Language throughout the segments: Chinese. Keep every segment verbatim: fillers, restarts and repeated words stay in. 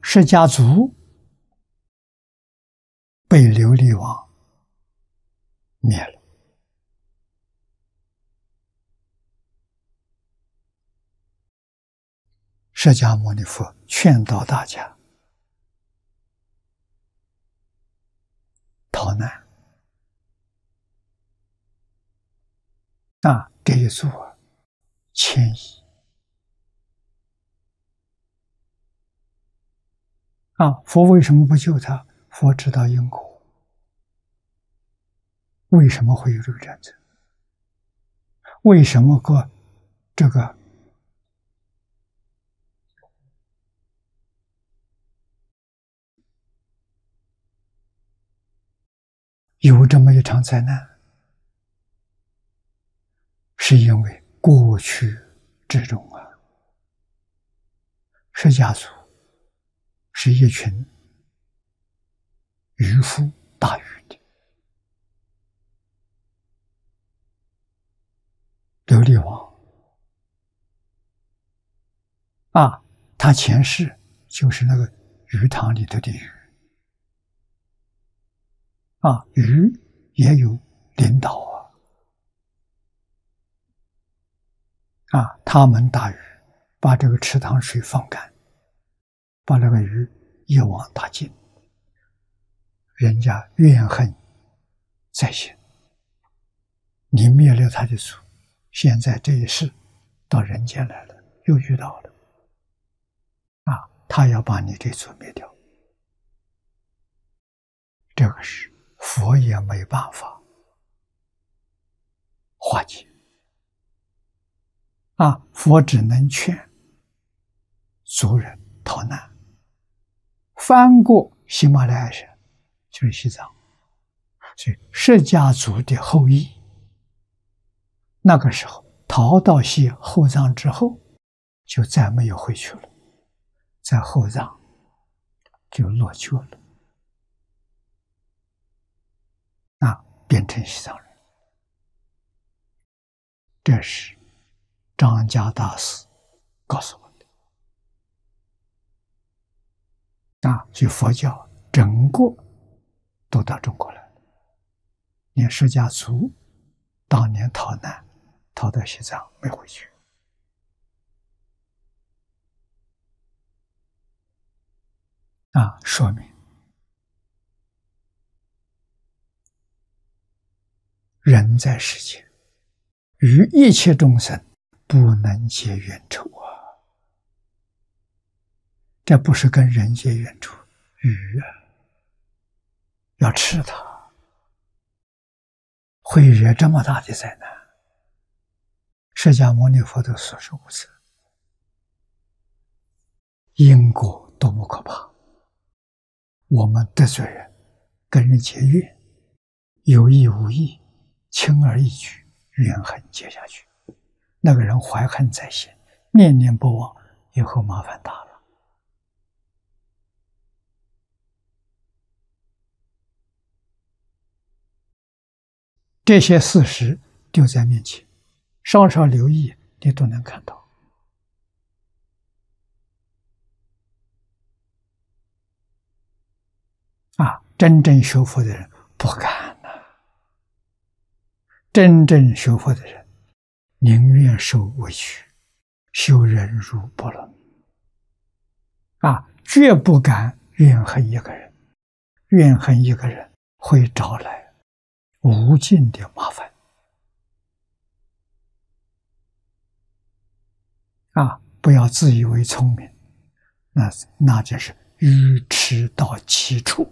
释迦族被琉璃王灭了。释迦牟尼佛劝导大家逃难。啊，这一组啊，迁移啊，佛为什么不救他？佛知道因果，为什么会有这个战争？为什么个这个有这么一场灾难？是因为过去之中啊，释迦族是一群渔夫打鱼的，琉璃王啊，他前世就是那个鱼塘里头的鱼啊，鱼也有领导啊，啊，他们打鱼，把这个池塘水放干，把那个鱼一网打尽，人家怨恨在心，你灭了他的族，现在这一世到人间来了，又遇到了啊，他要把你这族灭掉，这个是佛也没办法化解啊，佛只能劝族人逃难，翻过喜马拉雅山，就是西藏。所以释迦族的后裔，那个时候逃到西后藏之后，就再没有回去了，在后藏就落脚了，啊，变成西藏人。这是张家大师告诉我的啊，所以佛教整个都到中国来了。连释迦族当年逃难，逃到西藏没回去啊，说明人在世间与一切众生不能结冤仇啊！这不是跟人结冤仇，鱼啊，要吃它，会惹这么大的灾难。释迦牟尼佛都所说无此，因果多么可怕！我们得罪人，跟人结怨，有意无意，轻而易举，怨恨结下去，那个人怀恨在心，念念不忘，以后麻烦大了。这些事实丢在面前，稍稍留意，你都能看到。啊，真正修佛的人不敢呐、啊，真正修佛的人宁愿受委屈，修忍辱波罗蜜啊，绝不敢怨恨一个人，怨恨一个人会招来无尽的麻烦啊！不要自以为聪明，那那就是愚痴到极处，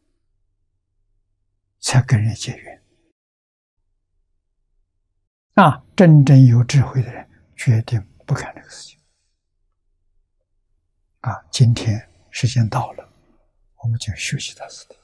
才跟人结缘啊！真正有智慧的人，决定不干这个事情啊！今天时间到了，我们就学习到此地。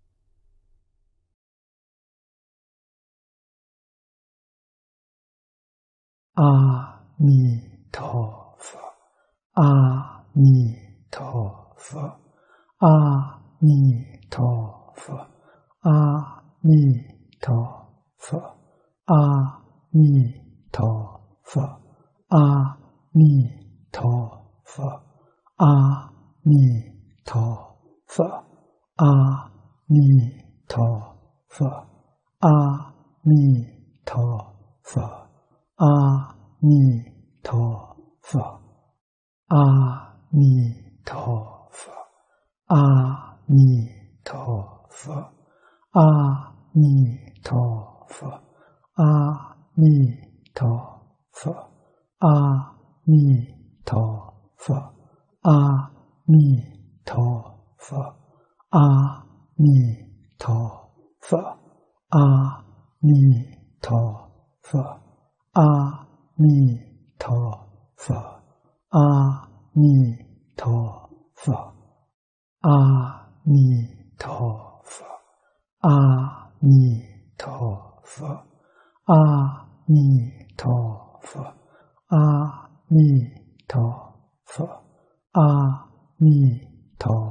阿弥陀佛，阿弥陀佛，阿弥陀佛，阿弥陀佛，阿弥陀佛，阿弥陀佛，阿弥陀佛，阿弥陀佛，阿弥陀佛，阿弥陀佛，阿弥陀佛，阿弥陀佛，阿弥陀佛，阿弥陀佛，阿弥陀佛，阿弥陀佛，阿弥陀佛，阿弥陀佛，阿弥陀佛，阿弥陀佛，阿弥陀佛，阿弥陀佛，阿弥陀佛，阿弥陀佛，阿弥陀。